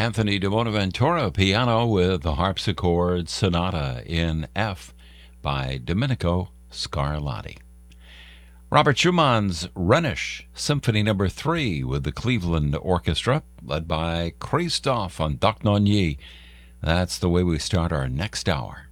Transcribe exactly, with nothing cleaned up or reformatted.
Anthony de Bonaventura piano with the harpsichord sonata in F by Domenico Scarlatti. Robert Schumann's Rhenish Symphony Number three with the Cleveland Orchestra, led by Christophe Antognoni. That's the way we start our next hour.